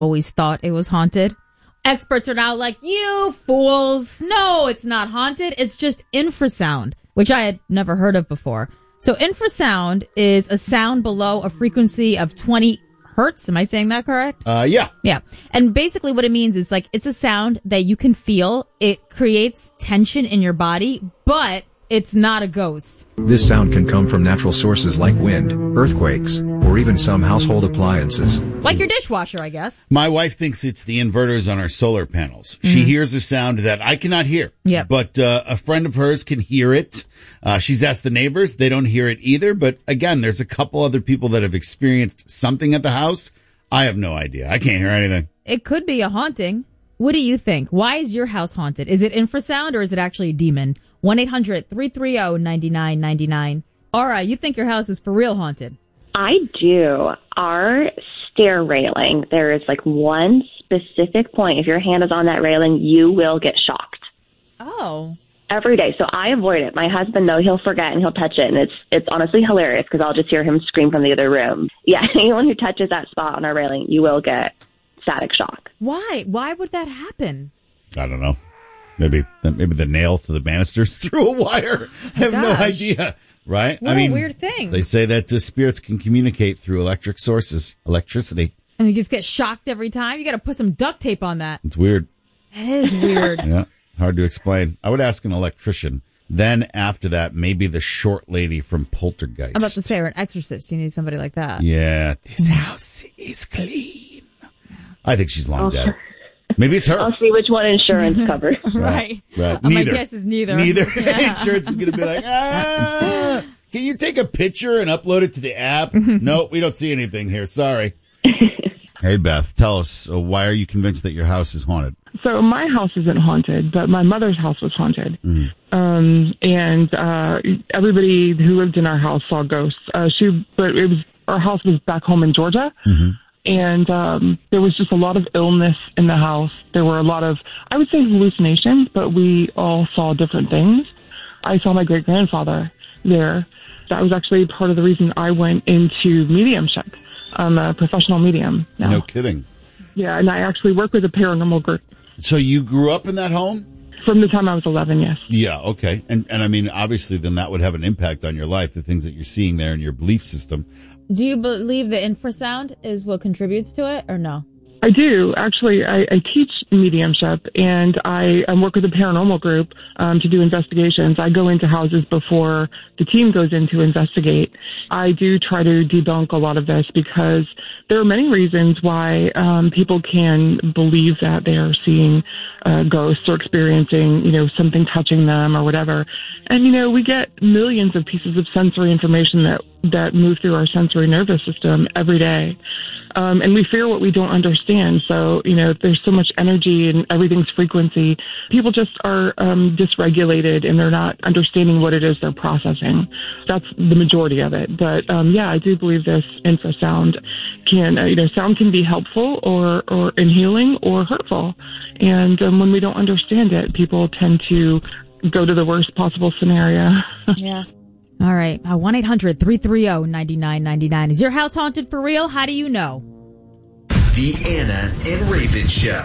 always thought it was haunted. Experts are now like, you fools. No, it's not haunted. It's just infrasound, which I had never heard of before. So infrasound is a sound below a frequency of 20 hertz. Am I saying that correct? Yeah. Yeah. And basically what it means is like, it's a sound that you can feel. It creates tension in your body, but it's not a ghost. This sound can come from natural sources like wind, earthquakes, or even some household appliances. Like your dishwasher, I guess. My wife thinks it's the inverters on our solar panels. She hears a sound that I cannot hear. Yep. But a friend of hers can hear it. She's asked the neighbors. They don't hear it either. But again, there's a couple other people that have experienced something at the house. I have no idea. I can't hear anything. It could be a haunting. What do you think? Why is your house haunted? Is it infrasound or is it actually a demon? 1-800-330-9999. All right, you think your house is for real haunted? I do. Our stair railing, there is like one specific point. If your hand is on that railing, you will get shocked. Oh. Every day. So I avoid it. My husband, though, he'll forget and he'll touch it. And it's honestly hilarious because I'll just hear him scream from the other room. Yeah, anyone who touches that spot on our railing, you will get static shock. Why? Why would that happen? I don't know. Maybe the nail to the banisters through a wire. I have no idea. Right? What a weird thing. They say that spirits can communicate through electricity. And you just get shocked every time? You got to put some duct tape on that. It's weird. It is weird. Yeah, hard to explain. I would ask an electrician. Then after that, maybe the short lady from Poltergeist. I'm about to say, or an exorcist. You need somebody like that. Yeah. This house is clean. I think she's long dead. Maybe it's her. I'll see which one insurance covers. Right. Neither. My guess is neither. Yeah. Insurance is going to be like, can you take a picture and upload it to the app? No, we don't see anything here. Sorry. Hey, Beth, tell us, why are you convinced that your house is haunted? So my house isn't haunted, but my mother's house was haunted. Everybody who lived in our house saw ghosts. Our house was back home in Georgia. And there was just a lot of illness in the house. There were a lot of, I would say, hallucinations, but we all saw different things. I saw my great-grandfather there. That was actually part of the reason I went into mediumship. I'm a professional medium now. No kidding. Yeah, and I actually work with a paranormal group. So you grew up in that home? From the time I was 11, yes. Yeah, okay. And I mean, obviously, then that would have an impact on your life, the things that you're seeing there in your belief system. Do you believe the infrasound is what contributes to it, or no? I do. Actually, I teach mediumship, and I work with a paranormal group to do investigations. I go into houses before the team goes in to investigate. I do try to debunk a lot of this because there are many reasons why people can believe that they are seeing ghosts or experiencing, something touching them or whatever. And, we get millions of pieces of sensory information that move through our sensory nervous system every day. And we fear what we don't understand. So, there's so much energy and everything's frequency. People just are dysregulated and they're not understanding what it is they're processing. That's the majority of it. But, I do believe this infrasound can, sound can be helpful or in healing or hurtful. And when we don't understand it, people tend to go to the worst possible scenario. Yeah. All right. 1-800-330-9999. Is your house haunted for real? How do you know? The Anna and Raven Show.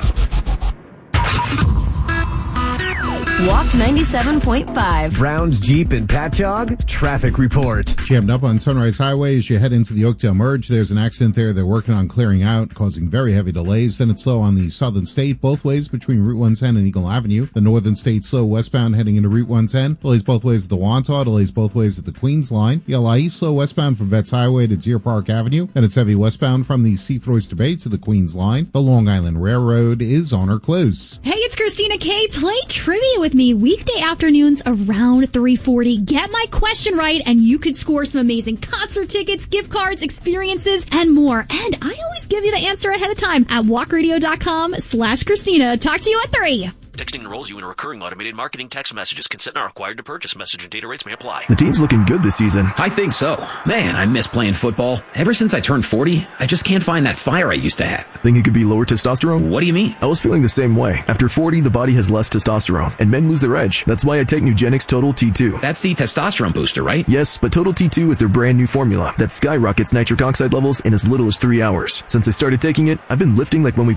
Walk 97.5. Browns, Jeep, and Patchogue. Traffic report. Jammed up on Sunrise Highway as you head into the Oakdale Merge. There's an accident there they're working on clearing out, causing very heavy delays. Then it's slow on the Southern State, both ways between Route 110 and Eagle Avenue. The Northern State slow westbound heading into Route 110. Delays both ways at the Wantagh. Delays both ways at the Queens line. The LIE slow westbound from Vets Highway to Deer Park Avenue. Then it's heavy westbound from the Seaford Oyster Bay to the Queens line. The Long Island Railroad is on or close. Hey, it's Christina K. Play trivia with me weekday afternoons around 3:40. Get my question right and you could score some amazing concert tickets, gift cards, experiences, and more. And I always give you the answer ahead of time at walkradio.com/Christina. Talk to you at 3. Texting enrolls you in a recurring automated marketing text messages. Consent not required to purchase. Message and data rates may apply. The team's looking good this season. I think so. Man, I miss playing football. Ever since I turned 40, I just can't find that fire I used to have. Think it could be lower testosterone? What do you mean? I was feeling the same way. After 40, the body has less testosterone, and men lose their edge. That's why I take Nugenix Total T2. That's the testosterone booster, right? Yes, but Total T2 is their brand new formula that skyrockets nitric oxide levels in as little as 3 hours. Since I started taking it, I've been lifting like when we